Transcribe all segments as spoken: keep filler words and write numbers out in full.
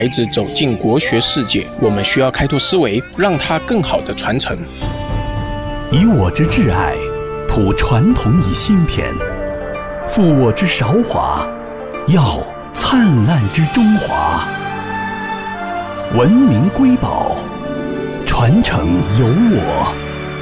孩子走进国学世界，我们需要开拓思维，让它更好的传承。 以我之挚爱，谱传统以新篇；负我之韶华，耀灿烂之中华。文明瑰宝，传承有我。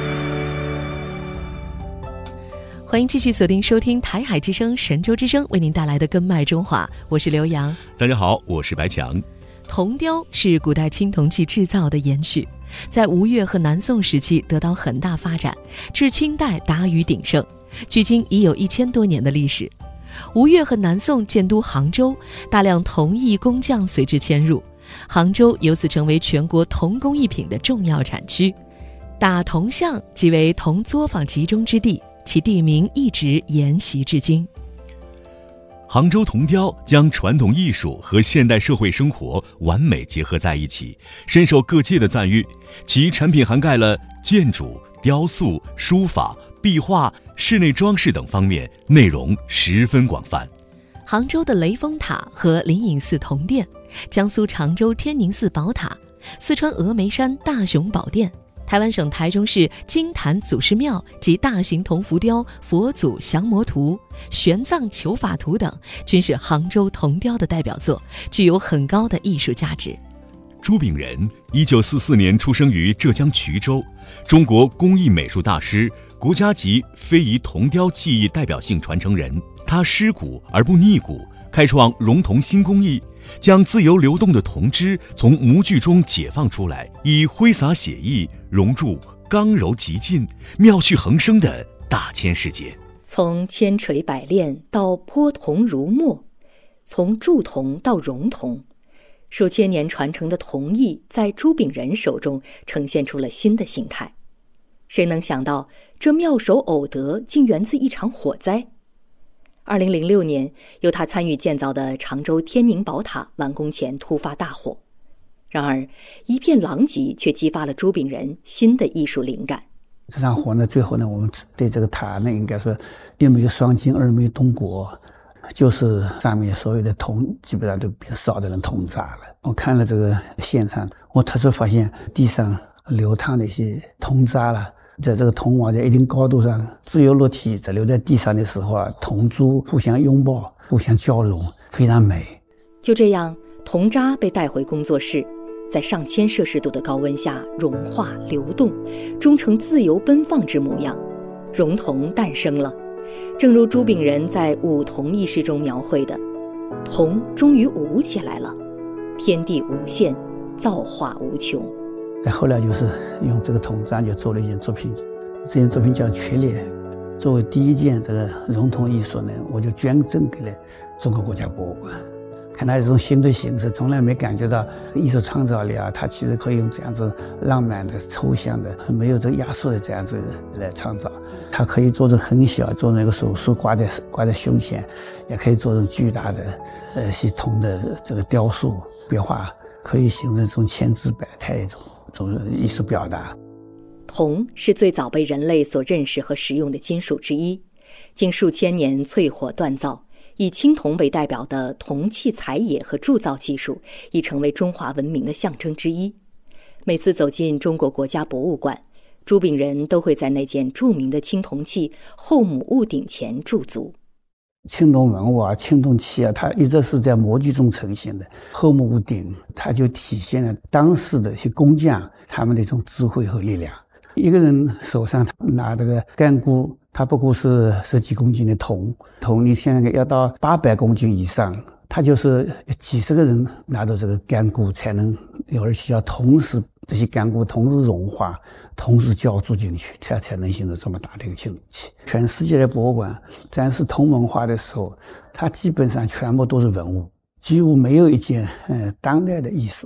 欢迎继续锁定收听台海之声、神州之声为您带来的根脉中华，我是刘洋。 大家好，我是白强。 铜雕是古代青铜器制造的延续，在吴越和南宋时期得到很大发展，至清代达于鼎盛，距今已有一千多年的历史。吴越和南宋建都杭州，大量铜艺工匠随之迁入，杭州由此成为全国铜工艺品的重要产区。打铜巷即为铜作坊集中之地，其地名一直沿袭至今。 杭州铜雕将传统艺术和现代社会生活完美结合在一起，深受各界的赞誉。其产品涵盖了建筑、雕塑、书法、壁画、室内装饰等方面，内容十分广泛。 杭州的雷峰塔和灵隐寺铜殿，江苏常州天宁寺宝塔，四川峨眉山大雄宝殿，台湾省台中市金坛祖师庙及大型铜浮雕佛祖降魔图、玄奘求法图等，均是杭州铜雕的代表作，具有很高的艺术价值。 朱炳仁一九四四年出生于浙江衢州，中国工艺美术大师，国家级非遗铜雕技艺代表性传承人。他师古而不逆古，开创熔铜新工艺，将自由流动的铜汁从模具中解放出来，以挥洒写意融入刚柔极进、妙趣横生的大千世界。 从千锤百炼到泼铜如墨，从铸铜到熔铜，数千年传承的铜艺在朱炳仁手中呈现出了新的形态。谁能想到这妙手偶得竟源自一场火灾？二零零六年，由他参与建造的常州天宁宝塔完工前突发大火，然而一片狼藉却激发了朱炳仁新的艺术灵感。 这场火呢，最后呢，我们对这个塔呢，应该说一没有双金，二没有东国，就是上面所有的铜基本上都被烧成了铜渣了。我看了这个现场，我特殊发现地上流淌的一些铜渣了。在这个铜瓦在一定高度上自由落体，在留在地上的时候啊，铜珠互相拥抱，互相交融，非常美。 就这样，铜渣被带回工作室，在上千摄氏度的高温下融化流动，终成自由奔放之模样。熔铜诞生了，正如朱炳仁在舞铜一诗中描绘的，铜终于舞起来了，天地无限，造化无穷。 再后来就是用这个铜渣就做了一件作品，这件作品叫《缺裂》，作为第一件这个熔铜艺术呢，我就捐赠给了中国国家博物馆。看它这种新的形式，从来没感觉到艺术创造力啊，它其实可以用这样子浪漫的、抽象的、没有这个压缩的这样子来创造。它可以做成很小，做成一个手束挂在挂在胸前，也可以做成巨大的呃系铜的这个雕塑壁画，可以形成这种千姿百态一种。这种艺术表达。 铜是最早被人类所认识和使用的金属之一，经数千年淬火锻造，以青铜为代表的铜器采冶和铸造技术已成为中华文明的象征之一。每次走进中国国家博物馆，朱炳仁都会在那件著名的青铜器后母戊鼎前驻足。 青铜文物啊，青铜器啊，它一直是在模具中呈现的。后母戊鼎，它就体现了当时的一些工匠他们的一种智慧和力量。一个人手上拿这个干箍，它不过是十几公斤的铜，铜你现在要到八百公斤以上，它就是几十个人拿着这个干箍才能，而且要同时这些干箍同时融化，同时浇铸进去，才才能形成这么大的一个青铜器。全世界的博物馆展示铜文化的时候，它基本上全部都是文物，几乎没有一件呃当代的艺术。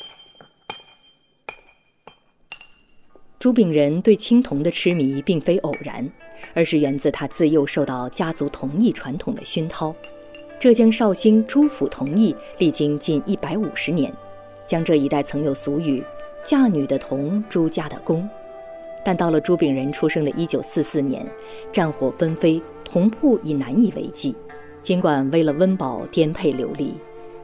朱炳仁对青铜的痴迷并非偶然，而是源自他自幼受到家族铜艺传统的熏陶。浙江绍兴朱府铜艺历经近一百五十年，江浙一带曾有俗语“嫁女的铜，朱家的工”，但到了朱炳仁出生的一九四四年，战火纷飞，铜铺已难以为继。尽管为了温饱颠沛流离，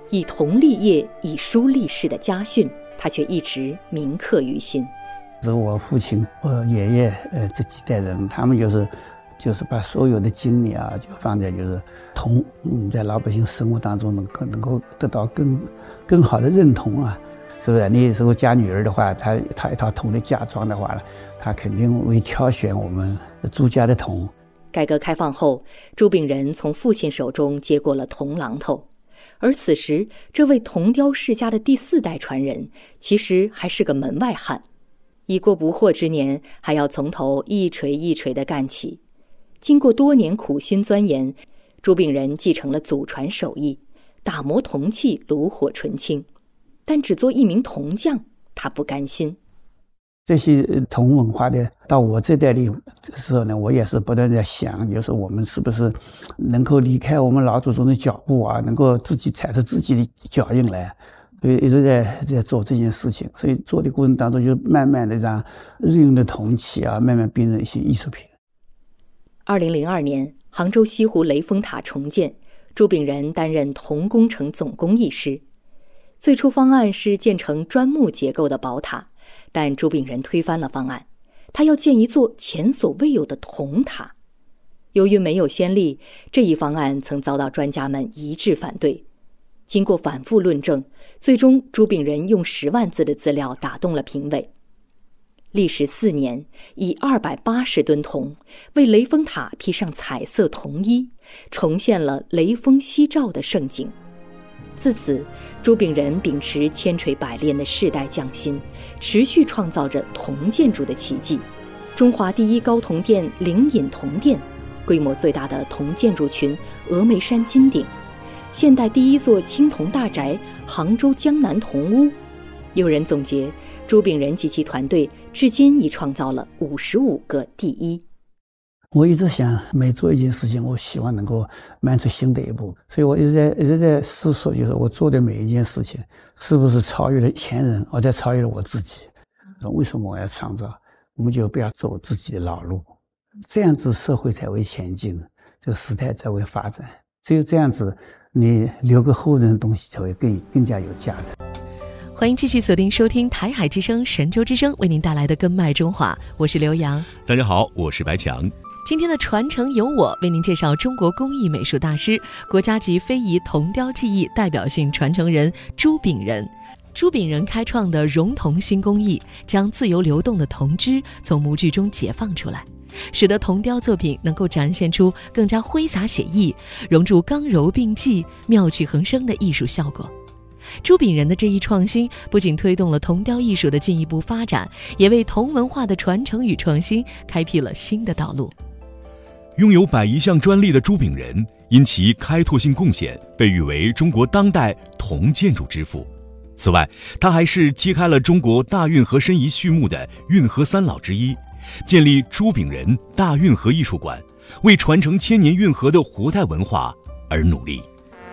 以铜立业、以书立事的家训，他却一直铭刻于心。 是我父亲、我爷爷，呃，这几代人，他们就是就是把所有的精力啊，就放在就是铜，嗯，在老百姓生活当中能够能够得到更更好的认同啊，是不是？那时候嫁女儿的话，她她一套铜的嫁妆的话呢，她肯定会挑选我们朱家的铜。 改革开放后，朱炳仁从父亲手中接过了铜榔头，而此时这位铜雕世家的第四代传人，其实还是个门外汉。已过不惑之年，还要从头一锤一锤地干起。经过多年苦心钻研，朱炳仁继承了祖传手艺，打磨铜器炉火纯青。但只做一名铜匠，他不甘心。 这些铜文化的到我这代里的时候呢，我也是不断在想，就是我们是不是能够离开我们老祖宗的脚步啊，能够自己踩出自己的脚印来。所以一直在在做这件事情，所以做的过程当中，就慢慢的让日用的铜器啊，慢慢变成一些艺术品。 二零零二年，杭州西湖雷峰塔重建，朱炳仁担任铜工程总工艺师。最初方案是建成砖木结构的宝塔，但朱炳仁推翻了方案，他要建一座前所未有的铜塔。由于没有先例，这一方案曾遭到专家们一致反对。经过反复论证，最终朱炳仁用十万字的资料打动了评委。历时四年，以二百八十吨铜为雷峰塔披上彩色铜衣，重现了雷锋夕照的盛景。自此，朱炳仁秉持千锤百炼的世代匠心，持续创造着铜建筑的奇迹。中华第一高铜殿灵隐铜殿，规模最大的铜建筑群峨眉山金顶，现代第一座青铜大宅杭州江南铜屋。有人总结，朱炳仁及其团队至今已创造了五十五个第一。 我一直想，每做一件事情，我希望能够迈出新的一步，所以我一直在一直在思索，就是我做的每一件事情，是不是超越了前人，我在超越了我自己？为什么我要创造？我们就不要走自己的老路，这样子社会才会前进，这个时代才会发展。只有这样子，你留给后人的东西才会更更加有价值。 欢迎继续锁定收听台海之声神州之声为您带来的根脉中华，我是刘洋。 大家好，我是白强。 今天的传承由我为您介绍中国工艺美术大师、国家级非遗铜雕技艺代表性传承人朱炳仁。朱炳仁开创的熔铜新工艺，将自由流动的铜汁从模具中解放出来，使得铜雕作品能够展现出更加挥洒写意、融入刚柔并济、妙趣横生的艺术效果。朱炳仁的这一创新不仅推动了铜雕艺术的进一步发展，也为铜文化的传承与创新开辟了新的道路。 拥有百余项专利的朱炳仁，因其开拓性贡献，被誉为中国当代铜建筑之父。此外，他还是揭开了中国大运河申遗序幕的运河三老之一，建立朱炳仁大运河艺术馆，为传承千年运河的活态文化而努力。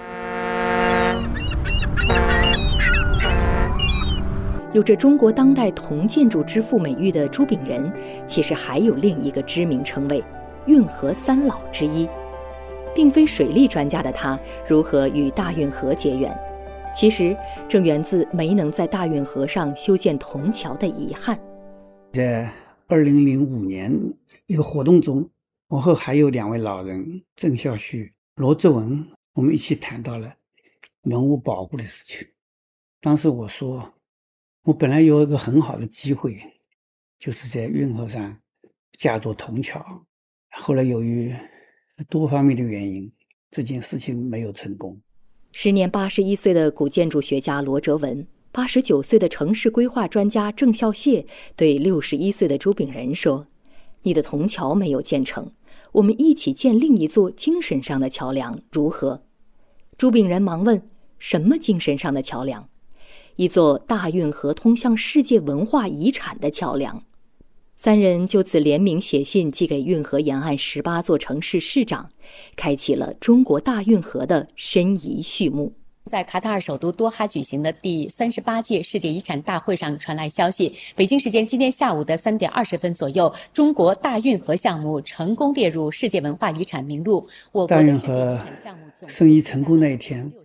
有着中国当代铜建筑之父美誉的朱炳仁，其实还有另一个知名称谓——运河三老之一。并非水利专家的他，如何与大运河结缘？其实正源自没能在大运河上修建铜桥的遗憾。 在二零零五年一个活动中，我和还有两位老人郑孝胥、罗志文，我们一起谈到了文物保护的事情。当时我说，我本来有一个很好的机会，就是在运河上架座铜桥，后来由于多方面的原因，这件事情没有成功。 时年八十一岁的古建筑学家罗哲文，八十九岁的城市规划专家郑孝燮对六十一岁的朱炳仁说：“你的铜桥没有建成，我们一起建另一座精神上的桥梁，如何？”朱炳仁忙问：“什么精神上的桥梁？”一座大运河通向世界文化遗产的桥梁。三人就此联名写信寄给运河沿岸十八座城市市长，开启了中国大运河的申遗序幕。 在卡塔尔首都多哈举行的第三十八届世界遗产大会上传来消息，北京时间今天下午的三点二十分左右，中国大运河项目成功列入世界文化遗产名录。我国大运河申遗成功那一天，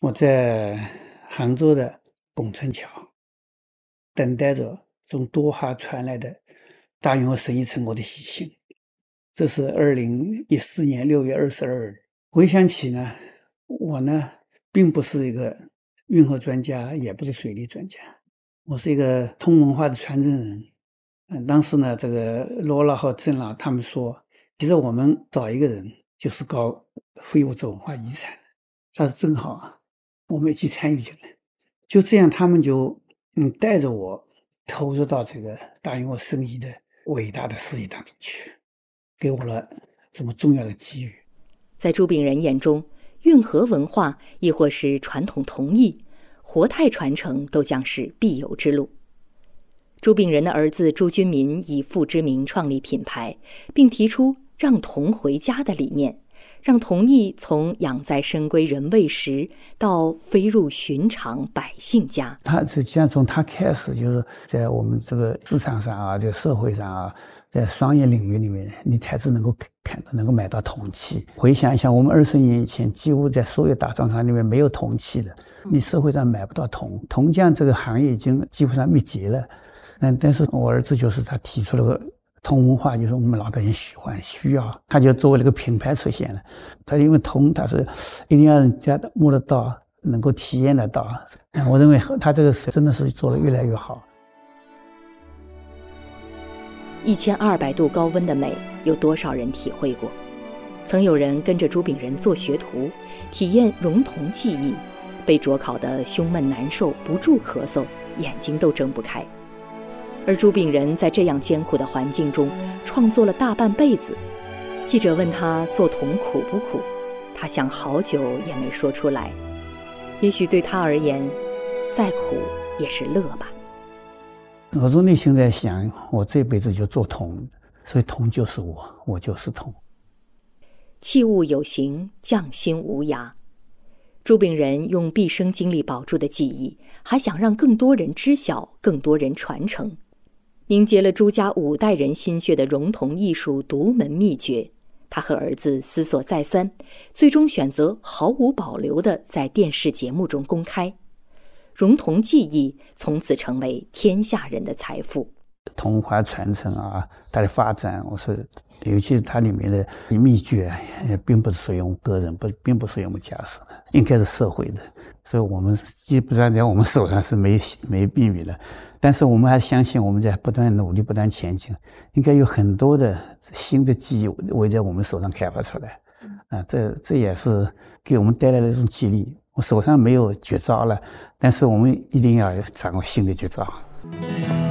我在杭州的拱村桥等待着从多哈传来的大运河生意成果的喜讯。这是二零一四年六月二十二日。回想起呢，我呢并不是一个运河专家，也不是水利专家，我是一个通文化的传承人。嗯，当时呢，这个罗老和郑老他们说，其实我们找一个人就是搞非物质文化遗产，那是正好我们一起参与进来。就这样，他们就嗯带着我投入到这个大运河生意的伟大的事业当中去，给我了这么重要的机遇。 在朱炳仁眼中，运河文化亦或是传统铜艺、活态传承都将是必由之路。朱炳仁的儿子朱君民以父之名创立品牌，并提出让铜回家的理念，让铜艺从养在深闺人未识到飞入寻常百姓家。 他实际上从他开始，就是在我们这个市场上啊，这个社会上啊，在商业领域里面，你才是能够看到、能够买到铜器。回想一下，我们二十年以前，几乎在所有大商场里面没有铜器的，你社会上买不到铜。铜匠这个行业已经基本上灭绝了。但但是我儿子就是他提出了个铜文化，就是我们老百姓喜欢需要，他就作为这个品牌出现了。他因为铜，他是一定要人家摸得到，能够体验得到。我认为他这个真的是做得越来越好。 一千二百度高温的美，有多少人体会过？曾有人跟着朱炳仁做学徒，体验熔铜技艺，被灼烤得胸闷难受，不住咳嗽，眼睛都睁不开。而朱炳仁在这样艰苦的环境中创作了大半辈子。记者问他做铜苦不苦，他想好久也没说出来。也许对他而言，再苦也是乐吧。 我从内心在想，我这辈子就做铜，所以铜就是我，我就是铜。 器物有形，匠心无涯。朱炳仁用毕生精力保住的技艺，还想让更多人知晓，更多人传承。凝结了朱家五代人心血的熔铜艺术独门秘诀，他和儿子思索再三，最终选择毫无保留地在电视节目中公开。熔铜技艺从此成为天下人的财富。 铜文化传承啊，它的发展，我说，尤其是它里面的秘诀，也并不是属于我们个人，不，并不属于我们家属的，应该是社会的。所以我们基本上在我们手上是没没秘密的，但是我们还相信我们在不断努力、不断前进，应该有很多的新的技艺会在我们手上开发出来。啊，这这也是给我们带来了一种激励。我手上没有绝招了，但是我们一定要掌握新的绝招。